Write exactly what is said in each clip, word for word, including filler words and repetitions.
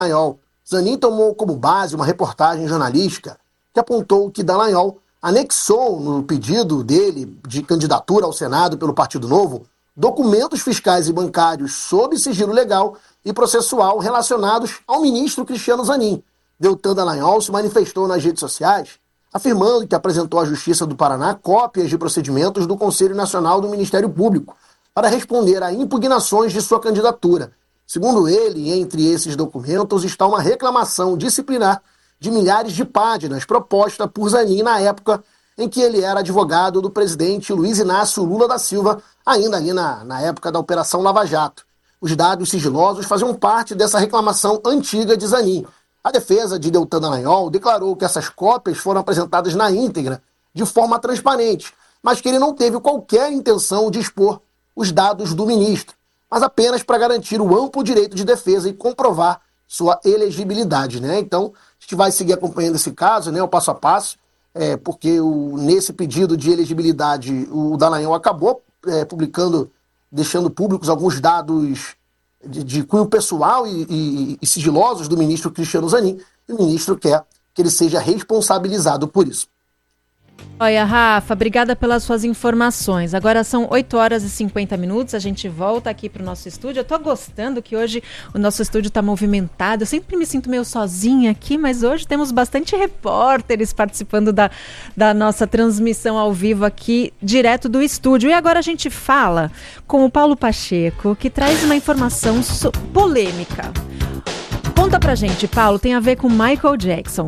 Dallagnol. Zanin tomou como base uma reportagem jornalística que apontou que Dallagnol anexou no pedido dele de candidatura ao Senado pelo Partido Novo documentos fiscais e bancários sob sigilo legal e processual relacionados ao ministro Cristiano Zanin. Deltan Dallagnol se manifestou nas redes sociais afirmando que apresentou à Justiça do Paraná cópias de procedimentos do Conselho Nacional do Ministério Público para responder a impugnações de sua candidatura. Segundo ele, entre esses documentos está uma reclamação disciplinar de milhares de páginas proposta por Zanin na época em que ele era advogado do presidente Luiz Inácio Lula da Silva, ainda ali na, na época da Operação Lava Jato. Os dados sigilosos faziam parte dessa reclamação antiga de Zanin. A defesa de Deltan Dallagnol declarou que essas cópias foram apresentadas na íntegra, de forma transparente, mas que ele não teve qualquer intenção de expor os dados do ministro, mas apenas para garantir o amplo direito de defesa e comprovar sua elegibilidade, né? Então, a gente vai seguir acompanhando esse caso, né, o passo a passo, é, porque o, nesse pedido de elegibilidade o Dallagnol acabou é, publicando, deixando públicos alguns dados de, de cunho pessoal e, e, e sigilosos do ministro Cristiano Zanin, e o ministro quer que ele seja responsabilizado por isso. Olha, Rafa, obrigada pelas suas informações. Agora são oito horas e cinquenta minutos, a gente volta aqui para o nosso estúdio. Eu tô gostando que hoje o nosso estúdio está movimentado. Eu sempre me sinto meio sozinha aqui, mas hoje temos bastante repórteres participando da, da nossa transmissão ao vivo aqui, direto do estúdio. E agora a gente fala com o Paulo Pacheco, que traz uma informação so- polêmica. Conta pra gente, Paulo, tem a ver com Michael Jackson.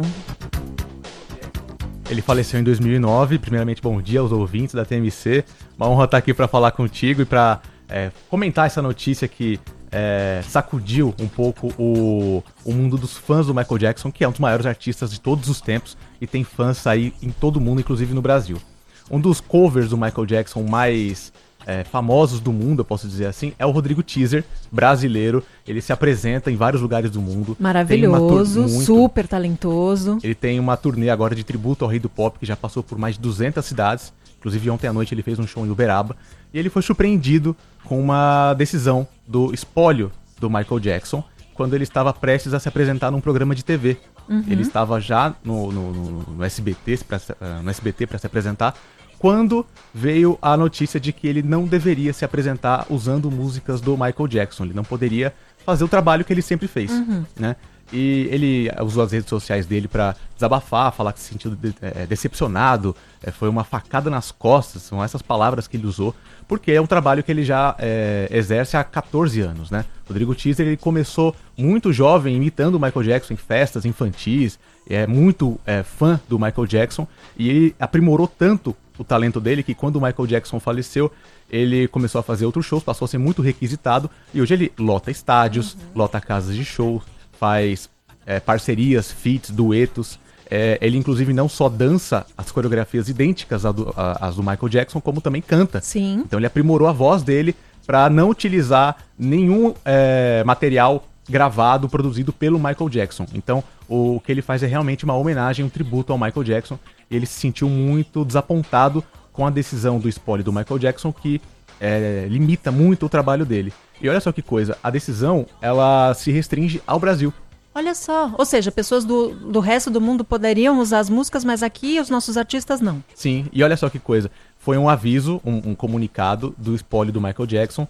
Ele faleceu em dois mil e nove. Primeiramente, bom dia aos ouvintes da T M C. Uma honra estar aqui para falar contigo e para é, comentar essa notícia que é, sacudiu um pouco o, o mundo dos fãs do Michael Jackson, que é um dos maiores artistas de todos os tempos e tem fãs aí em todo o mundo, inclusive no Brasil. Um dos covers do Michael Jackson mais é, famosos do mundo, eu posso dizer assim, é o Rodrigo Teaser, brasileiro. Ele se apresenta em vários lugares do mundo. Maravilhoso, muito, super talentoso. Ele tem uma turnê agora de tributo ao Rei do Pop, que já passou por mais de duzentas cidades. Inclusive, ontem à noite ele fez um show em Uberaba. E ele foi surpreendido com uma decisão do espólio do Michael Jackson, quando ele estava prestes a se apresentar num programa de T V. Uhum. Ele estava já no, no, no, S B T, pra, no S B T para se apresentar, quando veio a notícia de que ele não deveria se apresentar usando músicas do Michael Jackson. Ele não poderia fazer o trabalho que ele sempre fez, uhum. né? E ele usou as redes sociais dele para desabafar, falar que se sentiu de, é, decepcionado, é, foi uma facada nas costas, são essas palavras que ele usou, porque é um trabalho que ele já é, exerce há catorze anos, né? Rodrigo Teaser, ele começou muito jovem, imitando o Michael Jackson em festas infantis, é muito é, fã do Michael Jackson, e ele aprimorou tanto o talento dele que quando o Michael Jackson faleceu, ele começou a fazer outros shows, passou a ser muito requisitado, e hoje ele lota estádios, uhum. lota casas de show, faz é, parcerias, feats, duetos. É, ele inclusive não só dança as coreografias idênticas às do, às do Michael Jackson, como também canta. Sim. Então ele aprimorou a voz dele para não utilizar nenhum é, material gravado, produzido pelo Michael Jackson. Então o que ele faz é realmente uma homenagem, um tributo ao Michael Jackson. E ele se sentiu muito desapontado com a decisão do espólio do Michael Jackson, que é, limita muito o trabalho dele. E olha só que coisa, a decisão ela se restringe ao Brasil. Olha só, ou seja, pessoas do, do resto do mundo poderiam usar as músicas, mas aqui os nossos artistas não. Sim, e olha só que coisa, foi um aviso, um, um comunicado do espólio do Michael Jackson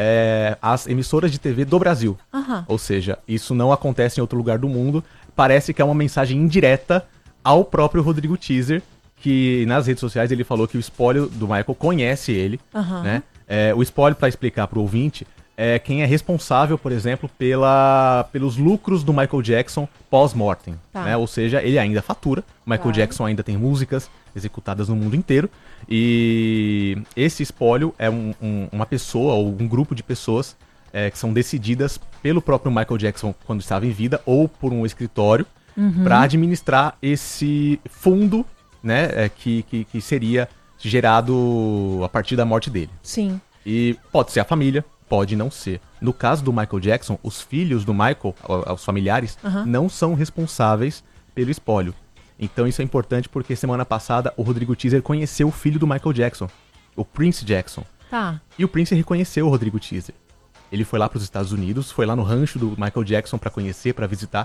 é, às emissoras de T V do Brasil. Uhum. Ou seja, isso não acontece em outro lugar do mundo, parece que é uma mensagem indireta ao próprio Rodrigo Teaser, que nas redes sociais ele falou que o espólio do Michael conhece ele, uhum. né? É, o espólio, para explicar para o ouvinte, é quem é responsável, por exemplo, pela, pelos lucros do Michael Jackson pós-mortem. Tá. Né? Ou seja, ele ainda fatura. O Michael claro. Jackson ainda tem músicas executadas no mundo inteiro. E esse espólio é um, um, uma pessoa ou um grupo de pessoas é, que são decididas pelo próprio Michael Jackson quando estava em vida ou por um escritório uhum. para administrar esse fundo, né, é, que, que, que seria gerado a partir da morte dele. Sim. E pode ser a família, pode não ser. No caso do Michael Jackson, os filhos do Michael, os familiares, uhum. não são responsáveis pelo espólio. Então isso é importante porque semana passada o Rodrigo Teaser conheceu o filho do Michael Jackson, o Prince Jackson. Tá. E o Prince reconheceu o Rodrigo Teaser. Ele foi lá para os Estados Unidos, foi lá no rancho do Michael Jackson para conhecer, para visitar.